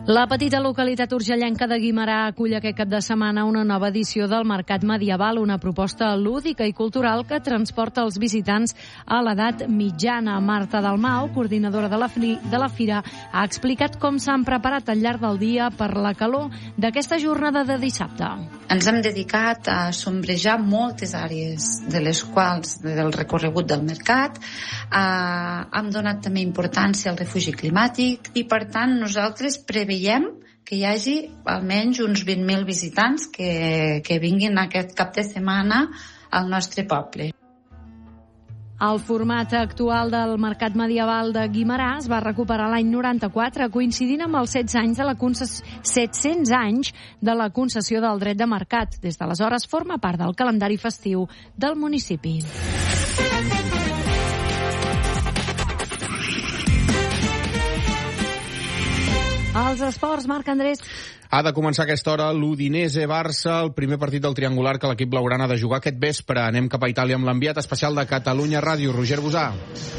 La petita localitat urgellenca de Guimerà acull aquest cap de setmana una nova edició del Mercat Medieval, una proposta lúdica i cultural que transporta els visitants a l'edat mitjana. Marta Dalmau, coordinadora de la fira, ha explicat com s'han preparat al llarg del dia per la calor d'aquesta jornada de dissabte. Ens hem dedicat a sombrejar moltes àrees de les quals del recorregut del mercat. Hem donat també importància al refugi climàtic i, per tant, nosaltres preveiem que hi hagi almenys uns 20.000 visitants que vinguin aquest cap de setmana al nostre poble. El format actual del Mercat Medieval de Guimerà es va recuperar l'any 94, coincidint amb els 700 anys de la concessió del dret de mercat. Des d'aleshores forma part del calendari festiu del municipi. Els esports, Marc Andrés. Ha de començar a aquesta hora l'Udinese-Barça, el primer partit del triangular que l'equip blaugrana ha de jugar aquest vespre. Anem cap a Itàlia amb l'enviat especial de Catalunya Ràdio, Roger Bosà.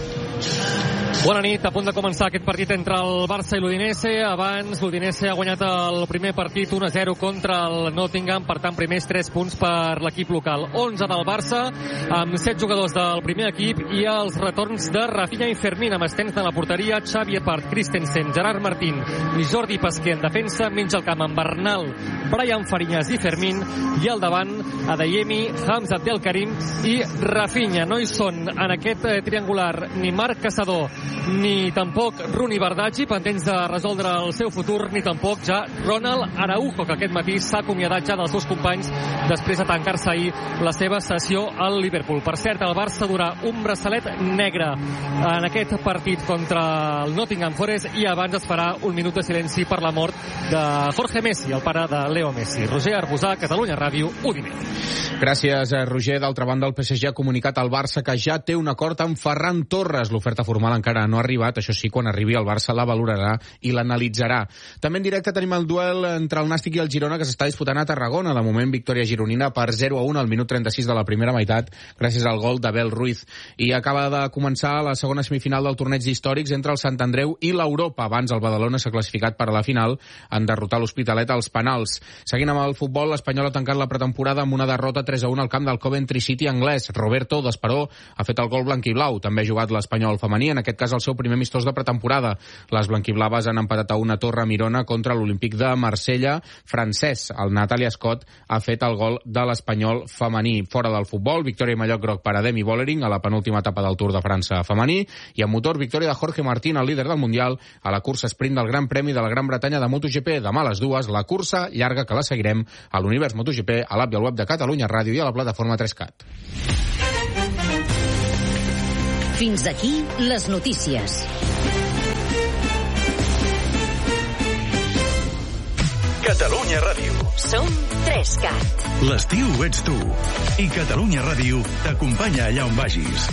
Bona nit, a punt de començar aquest partit entre el Barça i l'Udinese. Abans l'Udinese ha guanyat el primer partit 1-0 contra el Nottingham, per tant primers 3 punts per l'equip local. 11 del Barça, amb 7 jugadors del primer equip i els retorns de Rafinha i Fermín, amb estens de la porteria, Xavi Epart, Christensen, Gerard Martín i Jordi Pasquer en defensa, mig al camp amb Bernal, Brian Fariñas i Fermín, i al davant Adeyemi, Hamza Abdelkarim i Rafinha. No hi són en aquest triangular ni Marc Caçador ni tampoc Runi Bardaggi, pendents de resoldre el seu futur, ni tampoc ja Ronald Araujo, que aquest matí s'ha acomiadat ja dels seus companys després de tancar-se ahir la seva sessió al Liverpool. Per cert, el Barça durà un braçalet negre en aquest partit contra el Nottingham Forest i abans es farà un minut de silenci per la mort de Jorge Messi, el pare de Leo Messi. Roger Arbusà, Catalunya Ràdio, Udinese. Gràcies, Roger. D'altra banda, el PSG ha comunicat al Barça que ja té un acord amb Ferran Torres. L'oferta formal encara no ha arribat, això sí, quan arribi el Barça la valorarà i l'analitzarà. També en directe tenim el duel entre el Nàstic i el Girona, que s'està disputant a Tarragona. De moment, victòria gironina per 0-1 al minut 36 de la primera meitat, gràcies al gol d'Abel Ruiz. I acaba de començar la segona semifinal del torneig d'històrics entre el Sant Andreu i l'Europa. Abans el Badalona s'ha classificat per a la final en derrotar l'Hospitalet als penals. Seguint amb el futbol, l'Espanyol ha tancat la pretemporada amb una derrota 3-1 al camp del Coventry City anglès. Roberto Desperó ha fet el gol blanquiblau. També ha jugat l'Espanyol femení, en aquest cas el seu primer amistós de pretemporada. Les blanquiblaves han empatat a 1 a Mirona contra l'Olímpic de Marsella francès. El Natalia Scott ha fet el gol de l'Espanyol femení. Fora del futbol, victòria i mallot groc per a Demi Vollering a la penúltima etapa del Tour de França femení, i en motor, victòria de Jorge Martín, el líder del Mundial, a la cursa sprint del Gran Premi de la Gran Bretanya de MotoGP. Demà a les 2, la cursa llarga que la seguirem a l'Univers MotoGP, a l'app i al web de Catalunya Ràdio i a la plataforma 3CAT. Fins aquí les notícies. Catalunya Ràdio. Som 3CAT. L'estiu ets tu. I Catalunya Ràdio t'acompanya allà on vagis.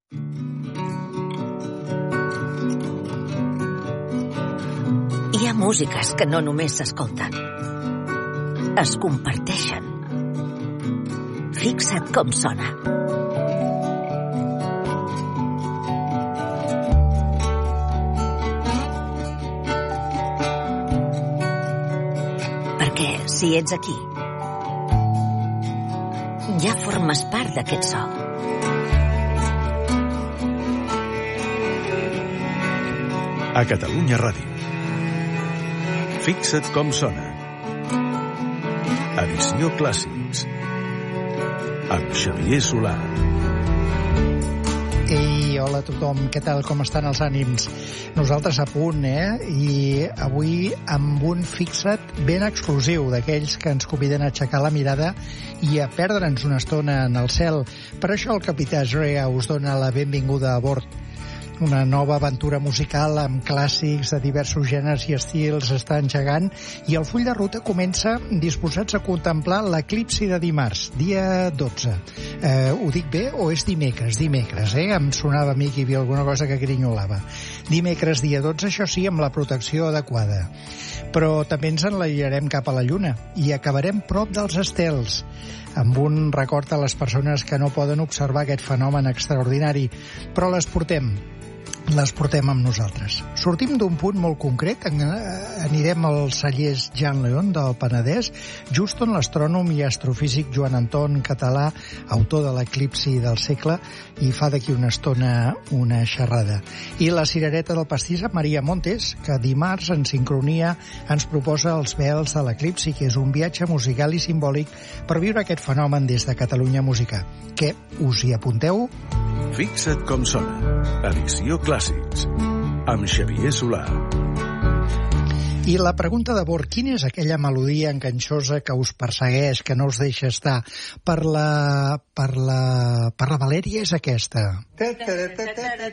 Hi ha músiques que no només s'escolten, es comparteixen. Fixa't com sona. Perquè si ets aquí, ja formes part d'aquest so. A Catalunya Ràdio. Fixa't com sona. Edició Clàssics. Amb Xavier Solà. Ei, hola a tothom, què tal, com estan els ànims? Nosaltres a punt, I avui amb un fixa't ben exclusiu, d'aquells que ens conviden a aixecar la mirada i a perdre'ns una estona en el cel. Per això el capità Zrea us dona la benvinguda a bord. Una nova aventura musical amb clàssics de diversos gèneres i estils està engegant i el full de ruta comença disposats a contemplar l'eclipsi de dimarts, dia 12. Ho dic bé o és dimecres? Dimecres, Em sonava a mi que hi havia alguna cosa que grinyolava. Dimecres, dia 12, això sí, amb la protecció adequada. Però també ens enlairarem cap a la Lluna i acabarem prop dels estels, amb un record a les persones que no poden observar aquest fenomen extraordinari, però les portem. les portem amb nosaltres. Sortim d'un punt molt concret, anirem als cellers Jean Leon del Penedès, just on l'astrònom i astrofísic Joan Anton Català, autor de l'eclipsi del segle, i fa d'aquí una estona una xerrada. I la cirereta del pastís, Maria Montes, que dimarts en sincronia ens proposa Els vels de l'eclipsi, que és un viatge musical i simbòlic per viure aquest fenomen des de Catalunya Música. Què, us hi apunteu? Fixa't com sona. Edició Clàssics. Amb Xavier Solà. I la pregunta de bord, quina és aquella melodia enganxosa que us persegueix, que no us deixa estar? Per la Valèria és aquesta.